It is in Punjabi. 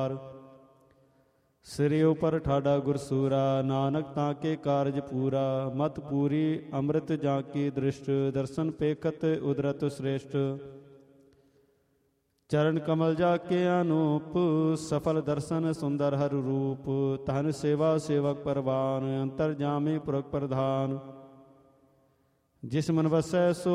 ਸਿਰੇ ਉਪਰ ਠਾਡਾ ਗੁਰਸੂਰਾ, ਨਾਨਕ ਤਾਂ ਕੇ ਕਾਰਜ ਪੂਰਾ। ਮਤ ਪੂਰੀ ਅੰਮ੍ਰਿਤ ਜਾਂ ਕੀ ਦ੍ਰਿਸ਼ਟ, ਦਰਸ਼ਨ ਪੇਖਤ ਉਦਰਤ ਸ੍ਰੇਸ਼ਟ। ਚਰਨ ਕਮਲ ਜਾ ਕੇ ਅਨੂਪ, ਸਫਲ ਦਰਸ਼ਨ ਸੁੰਦਰ ਹਰ ਰੂਪ। ਤਹਨ ਸੇਵਾ ਸੇਵਕ ਪਰਵਾਨ, ਅੰਤਰ ਜਾਮੀ ਪੁਰਖ ਪ੍ਰਧਾਨ। ਜਿਸ ਮਨ ਵਸੈ ਸੋ